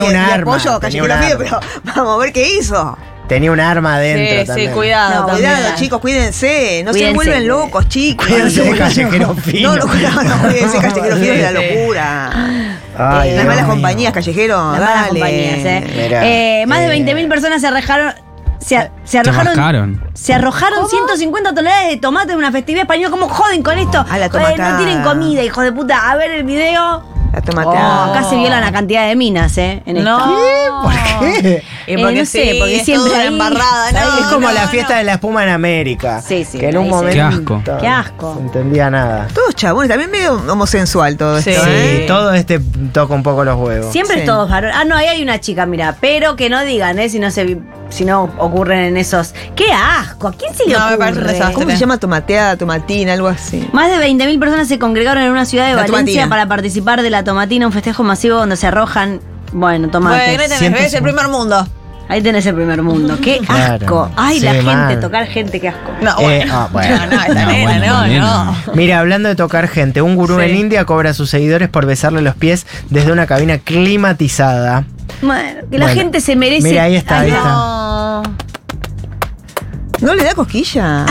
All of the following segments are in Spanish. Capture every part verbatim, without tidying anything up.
un arma, apoyo tenía callejero un fino, arma. pero vamos a ver qué hizo. Tenía un arma adentro Sí, también. sí, cuidado. No, también. cuidado, chicos, cuídense. No Cuídense. se vuelven locos, chicos. Cuídense de callejero fino. No, no, no, no, cuídense, callejero fino es la Sí. locura. Ay, Eh, Dios Las malas mío. compañías, callejero. Las malas dale. compañías, ¿eh? Mirá, Eh, más de eh, veinte mil personas se arrojaron. Se, a- se Se arrojaron. rascaron. Se arrojaron ciento cincuenta toneladas de tomate en una festividad española. ¿Cómo joden con esto? A la Eh, tomatada. no tienen comida, hijo de puta. A ver el video. La Oh, tomateada. acá se viola la cantidad de minas, ¿eh? En No. esta. ¿Por qué? Y Eh, porque no sé, sí, porque es siempre toda ahí- una embarrada. No, es como no, la no. fiesta de la espuma en América. Sí, sí, Que en un ahí sí. momento. Qué asco. Qué asco. No se entendía nada. Todos chabones, también medio homosexual todo Sí. esto. Sí, ¿eh? todo este toca un poco los huevos. Siempre Sí. es todos varones. Ah, no, ahí hay una chica, mira. Pero que no digan, ¿eh? Si no se si no ocurren en esos. ¡Qué asco! ¿A quién se le No, me ocurre? parece un desastre. ¿Cómo se llama tomateada, tomatina, algo así? Más de veinte mil personas se congregaron en una ciudad de La Valencia tomatina. para participar de la tomatina, un festejo masivo donde se arrojan, bueno, tomates. Bueno, ahí tenés, Siempre ves el son- primer mundo. Ahí tenés el primer mundo. ¡Qué Claro. asco! ¡Ay, Sí, la gente! mal. Tocar gente, qué asco. No, Eh, bueno. ah, bueno. No, no, esta No, nena, bueno, no, Malena. no. Mira, hablando de tocar gente, un gurú Sí. en India cobra a sus seguidores por besarle los pies desde una cabina climatizada. Bueno, que la Bueno, gente se merece. mira, ahí está, ahí Ay, está. No. ¿No le da cosquilla?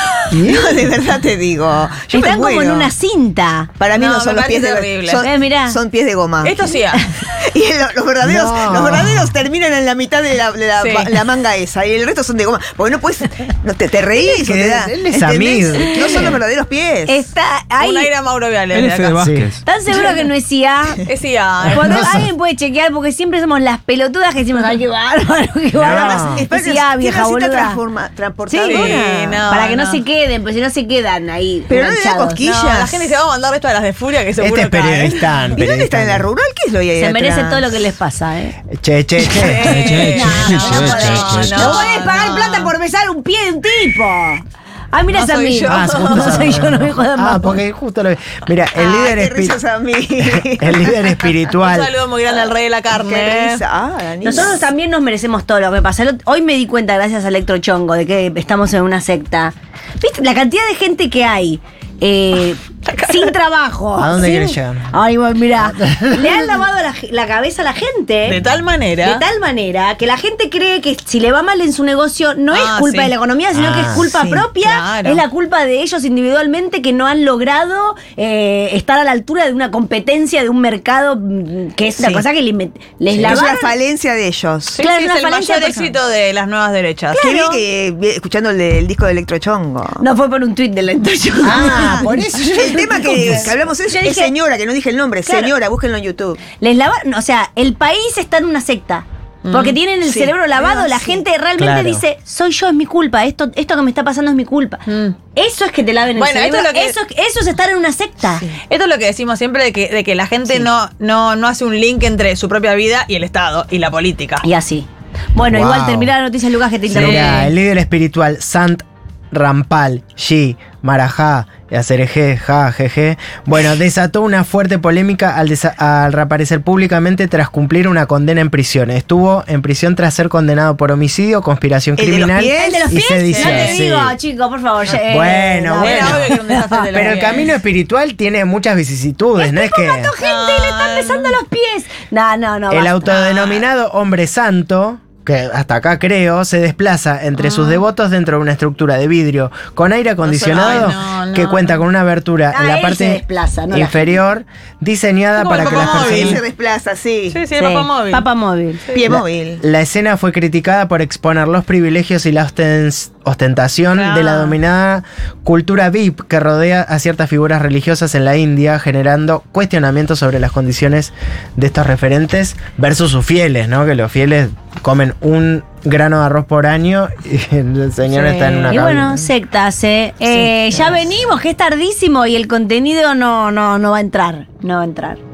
No, de verdad te digo. Yo me Están como en muero. una cinta. Para mí no, No, son me los pies de parece horrible. son, Eh, mirá. son pies de goma. Esto sí. ah. Y lo- los verdaderos, No. los verdaderos terminan en la mitad de la, de la, Sí. la manga esa y el resto son de goma. Porque no puedes, no te, te reís o que te da. él es ¿entendés? Amir. No son los verdaderos pies. Está ahí. Un aire a Mauro Viale. Él de es Fede acá. Vázquez. ¿Están seguros que no es I A? Es sí, ah. Cuando alguien puede chequear, porque siempre somos las pelotudas que decimos, ay, qué bárbaro, qué bárbaro. No. Es para Es que I A, tiene vieja una cinta boluda. transforma- transportadora. Sí, no. Para que no, no. se queden, pues si no se quedan ahí. Pero no le da enganchados. cosquillas. No, la gente se va a mandar esto a las de Furia que seguro Este es cae. periodista. ¿Y dónde está en la rural? ¿Qué es lo que hay Se atrás? merece todo lo que les pasa, ¿eh? Che, che, che. Che, che, che, No, che, no, che, no, che, che. No podés pagar plata por besar un pie de un tipo. Ay, mira No esa soy mí. yo. Ah, justo No soy yo, no me jodan Ah, más. porque justo lo vi. Mira, el Ay, líder qué espi- risas a mí. el líder Un espiritual. saludo muy grande al rey de la Qué carne. risa. Ah, Danilo. Nosotros también nos merecemos todo lo que pasa. El ot- Hoy me di cuenta, gracias a Electrochongo, de que estamos en una secta. ¿Viste? La cantidad de gente que hay. Eh, sin trabajo. ¿A dónde sin- querés llegar? Ay, bueno, mira. Le han lavado la, la cabeza a la gente. De tal manera. De tal manera que la gente cree que si le va mal en su negocio no Ah, es culpa sí. de la economía, sino Ah, que es culpa sí, propia. claro. Es la culpa de ellos individualmente que no han logrado eh, estar a la altura de una competencia de un mercado mm, que es una Sí. cosa que le- les Es lavaron. una falencia de ellos. Sí, Claro, sí, una es el falencia mayor personal. éxito de las nuevas derechas. Qué Claro. bien que vi- escuchando el, de- el disco de Electrochongo. No fue por un tuit de la Electrochongo. Ah, por eso. El tema que, que hablamos es, Yo es dije- señora, que no dije el nombre. Claro. Señora, búsquenlo en YouTube. Les lavaron, o sea, el país está en una secta. Porque tienen el Sí. cerebro lavado, Ah, la sí. gente realmente Claro. dice, soy yo, es mi culpa, esto, esto que me está pasando es mi culpa. Mm. Eso es que te laven Bueno, el esto cerebro, es lo que- eso, es- eso es estar en una secta. Esto es lo que decimos siempre de que, de que la gente Sí. no, no, no hace un link entre su propia vida y el Estado y la política. Y así. Bueno, Wow. igual terminar la noticia, Lucas, que te interrumpí. Mira, el líder espiritual Sant Rampal, Shi, Marajá, Acerejé, Ja, Jeje. Bueno, desató una fuerte polémica al, desa- al reaparecer públicamente tras cumplir una condena en prisión. Estuvo en prisión tras ser condenado por homicidio, conspiración ¿El de los criminal pies? ¿El de los y pies? sedición. No te sí. digo, chico, por favor. ya, eh, Bueno, no, bueno. Era obvio que era un desastre de los Pero el pies. camino espiritual tiene muchas vicisitudes, ¿no es que? Gente, le están besando los pies. No, no, no. El basta. autodenominado hombre santo, que hasta acá creo, se desplaza entre sus devotos dentro de una estructura de vidrio con aire acondicionado Ay, no, no, que cuenta no. con una abertura Ah, en la él parte se desplaza, no la inferior diseñada Como para el que las papamóvil. Él personas... se desplaza, sí. Sí, sí, Sí, el papá móvil. Papa móvil. Pie La- móvil. La escena fue criticada por exponer los privilegios y la osten- ostentación Claro. de la dominada cultura V I P que rodea a ciertas figuras religiosas en la India, generando cuestionamientos sobre las condiciones de estos referentes versus sus fieles, ¿no? Que los fieles comen un grano de arroz por año y el señor Sí. está en una Y cabina. bueno, sectas, ¿eh? Eh, ya venimos, que es tardísimo y el contenido no, no, no va a entrar. No va a entrar.